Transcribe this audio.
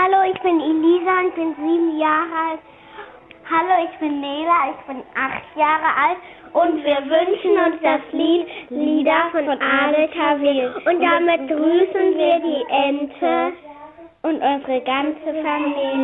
Hallo, ich bin Elisa und bin 7 Jahre alt. Hallo, ich bin Nela, ich bin 8 Jahre alt und wir wünschen uns das Lied Lieder von Ale Tawil. Und damit grüßen wir die Ente und unsere ganze Familie.